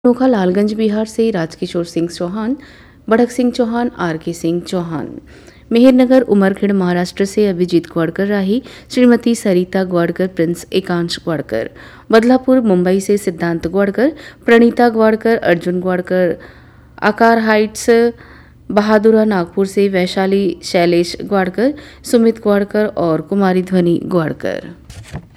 अनोखा लालगंज बिहार से राजकिशोर सिंह चौहान, बढ़क सिंह चौहान, आर के सिंह चौहान। मेहरनगर उमरखेड़ महाराष्ट्र से अभिजीत ग्वाड़कर राही, श्रीमती सरिता ग्वाड़कर, प्रिंस एकांश ग्वाड़कर। बदलापुर मुंबई से सिद्धांत ग्वाड़कर, प्रणीता ग्वाड़कर, अर्जुन ग्वाड़कर। आकार हाइट्स बहादुरा नागपुर से वैशाली शैलेश ग्वाड़कर, सुमित ग्वाड़कर और कुमारी ध्वनि ग्वाड़कर।